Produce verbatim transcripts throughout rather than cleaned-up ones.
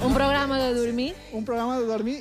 Un programa de dormir? Un programa de dormir?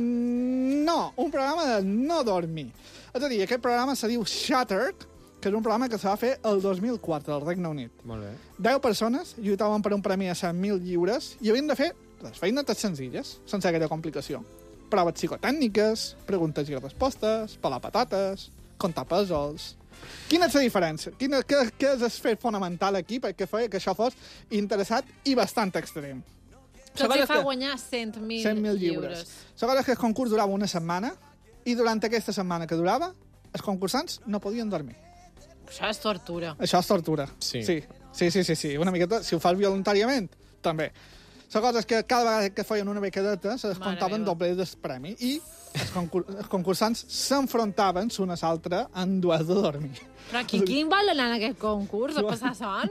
Mm, no, un programa de no dormir. És a dir, aquest programa se diu Shattered, que és un programa que se va fer el dos mil quatre al Regne Unit. Molt bé. Deu persones lluitaven per un premi de cent mil lliures i havien de fer les feines senzilles, sense gaire complicació. Proves psicotècniques, preguntes i respostes, pelar patates, comptar pèsols... Quina és la diferència? Quina, què, què és el fet fonamental aquí perquè feia que això fos interessat i bastant extrem? Tot s'hi fa guanyar cent mil lliures. La cosa és que el concurs durava una setmana i durant aquesta setmana que durava els concursants no podien dormir. Això és tortura. Això és tortura. Sí. Sí, sí, sí, sí, sí. Una miqueta, si ho fas voluntàriament, també. La cosa és que cada vegada que feien una becadeta se descomptaven doble del premi i els, concur els concursants s'enfrontaven l'un a l'altre en dues de dormir. Però qui, qui vol anar en aquest concurs a passar son?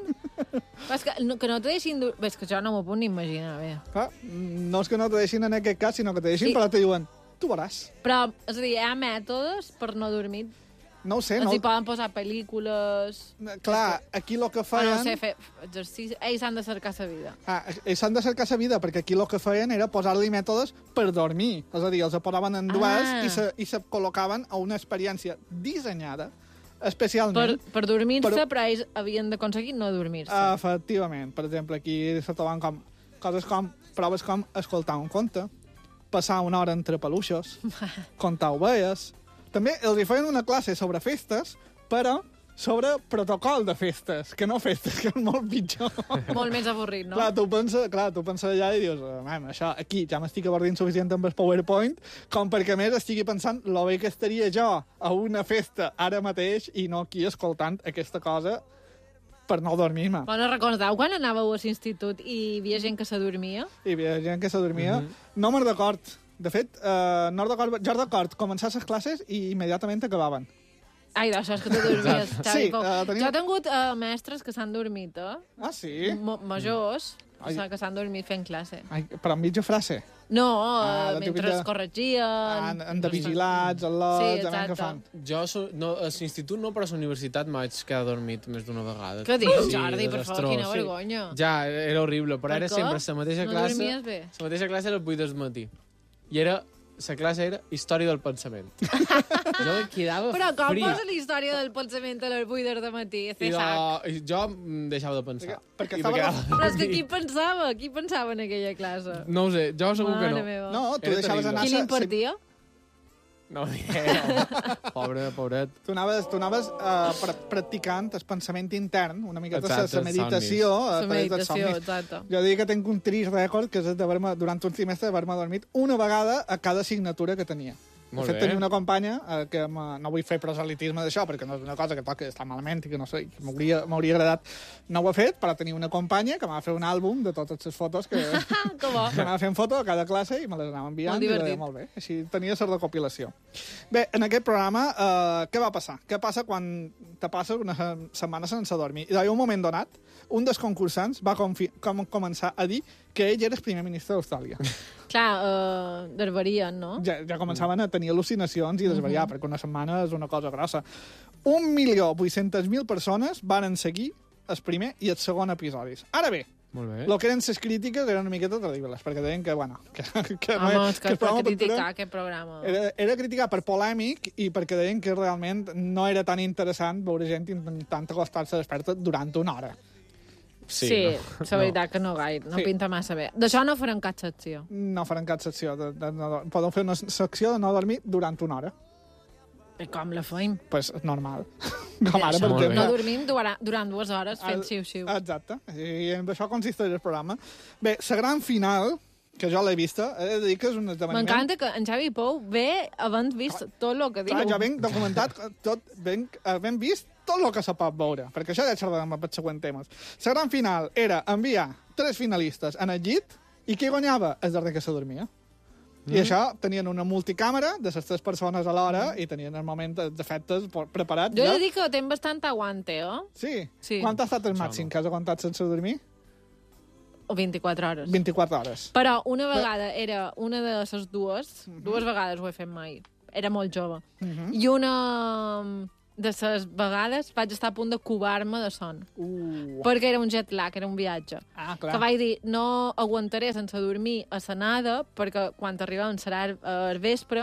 És que no, que no te deixin... És que jo no m'ho puc ni imaginar, bé. Clar, no és que no te deixin en aquest cas, sinó que te deixin, I... però te diuen, tu veuràs. Però, és a dir, hi ha mètodes per no dormir? No ho sé. Els no... hi poden posar pel·lícules... Clar, aquí el que feien... Ah, no sé, fer exercici... Ells han de cercar sa vida. Ah, ells han de cercar sa vida, perquè aquí el que feien era posar-li mètodes per dormir. És a dir, els posaven en dues ah. i, se, i se col·locaven a una experiència dissenyada especialment... Per, per dormir-se, per... però ells havien d'aconseguir no dormir-se. Efectivament. Per exemple, aquí se troben com coses com proves com escoltar un conte, passar una hora entre peluixos, comptar ovelles... També els hi feien una classe sobre festes, però sobre protocol de festes, que no festes, que és molt pitjor. Molt més avorrit, no? Clar, tu penses, clar, tu penses allà i dius, man, això, aquí ja m'estic avorrint suficient amb el PowerPoint, com perquè més estigui pensant lo bé que estaria jo a una festa ara mateix i no aquí escoltant aquesta cosa per no dormir-me. Bueno, recordeu quan anàveu a l'institut i hi havia gent que s'adormia? Hi havia gent que s'adormia. Mm -hmm. No me'n record. De fet, uh, no record, jo record començar les classes i immediatament acabaven. Ai, això és que tu dormies, Xavi. Sí, uh, tenia... Jo he tingut uh, mestres que s'han dormit, eh? Ah, sí? M majors, o sigui, que s'han dormit fent classe. Ai, però en mitja frase? No, ah, uh, mentre es corregien... Ah, han de vigilats, al·lots, sí, exacte. Que fan. Jo, so, no, a l'institut no, però a la universitat m'haig quedat dormit més d'una vegada. Què dius, sí, Jordi? Per favor, quina vergonya. Sí. Ja, era horrible, però per era què? sempre la mateixa no classe... No dormies bé? La mateixa classe era el vuit del matí. I era... La classe era Història del Pensament. Jo em quedava Però com fria. posa la història del pensament a les vuit de matí? I jo, jo deixava de pensar. Perquè, perquè I estava... quedava... Però és que qui pensava? Qui pensava en aquella classe? No ho sé, jo segur Mare que no. Meva. No, tu Era deixaves terrible. anar... Qui l'impartia? No, no. Pobre, pobret. Tu anaves, tu anaves uh, pr practicant el pensament intern, una mica de Exacte, la meditació. La uh, meditació, exacte. Jo dic que tinc un trist rècord, que és de durant un trimestre d'haver-me dormit una vegada a cada assignatura que tenia. Molt de fet, bé. tenia una companya eh, que no vull fer proselitisme d'això, perquè no és una cosa que toca estar malament i que no sé, m'hauria agradat. No ho he fet, però tenia una companya que m'ha fet un àlbum de totes les fotos que, que bo. que m'ha fent foto a cada classe i me les anava enviant. Molt divertit. I deia, molt bé, així tenia la recopilació. Bé, en aquest programa, eh, què va passar? Què passa quan te passes una setmana sense dormir? I d'ahir, un moment donat, un dels concursants va com començar a dir que ell era el primer ministre d'Austràlia. Clar, uh, desvarien, no? Ja, ja començaven a tenir al·lucinacions i desvariar, uh -huh. perquè una setmana és una cosa grossa. Un milió vuit-cents mil persones varen seguir el primer i el segon episodis. Ara bé, Molt bé. el que eren les crítiques eren una miqueta terribles, perquè deien que, bueno... Que, que Home, no, és que, que és per criticar aquest programa. Era, era criticar per polèmic i perquè deien que realment no era tan interessant veure gent intentant acostar-se desperta durant una hora. Sí, sí no. la veritat que no gaire, no Sí. pinta massa bé. D'això no farem cap secció. No faran cap secció. De, de, no, podem fer una secció de no dormir durant una hora. I com la feim? Pues normal. Com ara, per Molt bé. exemple. No dormim durant, durant dues hores fent xiu-xiu. Exacte. I en això consisteix el programa. Bé, la gran final, que jo l'he vista, he de dir que és un esdeveniment... M'encanta que en Xavi Pou ve havent vist tot el que diu. Clar, jo venc documentat tot, venc, havent vist tot el que se pot veure, perquè això ja xerrarem amb els següents temes. La gran final era enviar tres finalistes en el llit i qui guanyava? El darrer que se dormia. I mm. això tenien una multicàmera de les tres persones a l'hora mm. i tenien el moment d'efectes preparats. Jo ja. he de dir que tenen bastant aguante, eh? Sí? Sí. Quant ha estat el màxim que has aguantat sense dormir? O vint-i-quatre hores. vint-i-quatre hores. Però una vegada era una de les dues, Mhm. dues vegades ho he fet mai, era molt jove, Mhm. i una de les vegades vaig estar a punt de cubar-me de son. Uh. Perquè era un jet lag, era un viatge. Ah, clar. Que vaig dir, no aguantaré sense dormir a l'anada, perquè quan arribàvem serà al vespre,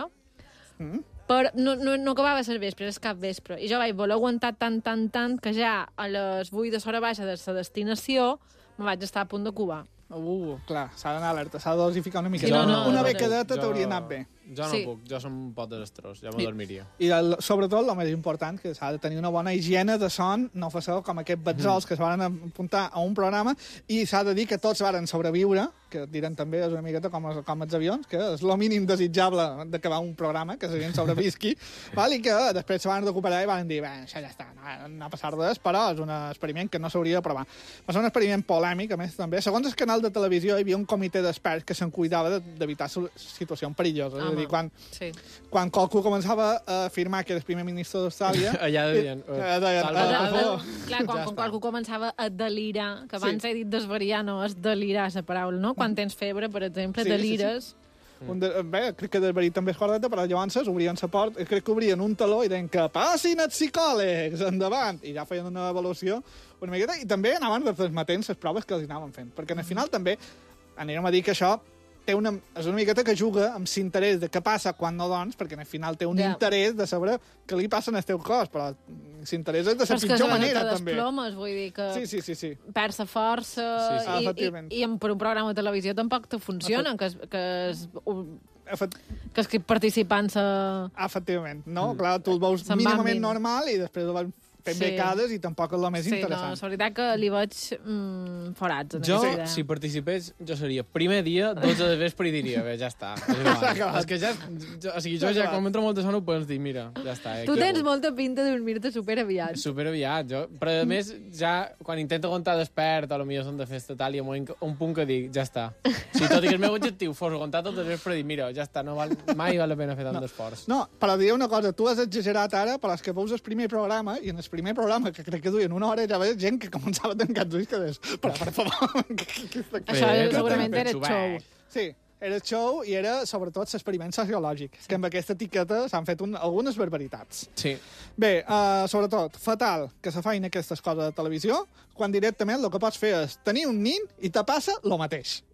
Mm. però no, no, no acabava a ser vespre, és cap vespre. I jo vaig voler aguantar tant, tant, tant, que ja a les vuit de l'hora baixa de la destinació me vaig estar a punt de cubar. Uh, clar, s'ha d'anar alerta, s'ha de dosificar una miqueta. Sí, no, no, una no, becadeta jo- t'hauria anat bé. Jo no Sí. puc, jo som un pot desastrós, ja I- m'adormiria. I el, sobretot, el més important, que s'ha de tenir una bona higiene de son, no fa ser com aquests betzols mm. que es van apuntar a un programa, i s'ha de dir que tots varen sobreviure, que et diran també, és una miqueta com, els- com els avions, que és el mínim desitjable d'acabar un programa, que la gent sobrevisqui, val? I que després se van recuperar i van dir, bé, això ja està, no, no ha passat res, però és un experiment que no s'hauria de provar. Va ser un experiment polèmic, a més, també. Segons el canal de televisió, hi havia un comitè d'experts que se'n cuidava de- d'evitar situacions perilloses. És a dir, quan, Sí. quan qualcú començava a afirmar que era el primer ministre d'Austràlia... Allà deien... Eh, deien, salva, eh, per eh, favor. Clar, quan, Ja quan està. qualcú començava a delirar, que abans Sí. he dit desvariar, no, és delirar, la paraula, no? Quan tens febre, per exemple, Sí, sí, sí. delires... Un de, bé, crec que de verí també és correcte, però llavors obrien la porta, crec que obrien un taló i deien que passin els psicòlegs, endavant, i ja feien una avaluació una miqueta, i també anaven transmetent les proves que els anaven fent, perquè al final també anirem a dir que això té una, és una miqueta que juga amb l'interès de què passa quan no dorms, perquè al final té un Ja. interès de saber què li passa al teu cos, però l'interès és de Però la és que pitjor se veu que manera, te també. desplomes, vull dir que Sí, sí, sí, sí. perds la força Sí, sí. Ah, i, efectivament. i, i en- per un programa de televisió tampoc te funciona, que, es, que, es, Efect que els participants... Uh, Efectivament, no? Mm. Clar, tu el veus Se'n van mínimament vint. normal i després el vas fent Sí. becades i tampoc és el més sí, no, interessant. és veritat que li veig mm, forats en Jo, aquesta idea. si participés, jo seria primer dia, dotze de vespre i diria, bé, ja està. És igual. acabat. És que ja, jo, o sigui, jo S'ha ja acabat. quan m'entra molta son ho pots dir, mira, ja està. Eh, Tu que- tens molta pinta de dormir-te superaviat. Super aviat, jo. Però a més, ja quan intento aguantar despert, a lo millor són de festa tal, i a un, un punt que dic, ja està. Si tot i que el meu objectiu fos aguantar tot el vespre, dic, mira, ja està, no val, mai val la pena fer tant d'esforç. No, però diré una cosa, tu has exagerat ara, però és que veus el primer programa, i en el primer programa, que crec que duien una hora, ja veus gent que començava a tancar els ulls, que deies, però per favor, què, què està aquí? Això Bé, segurament penso, era bé. show. Sí, era show i era sobretot l'experiment sociològic, que amb aquesta etiqueta s'han fet un, algunes barbaritats. Sí. Bé, uh, sobretot, fatal que se feien aquestes coses de televisió, quan directament el que pots fer és tenir un nin i te passa el mateix.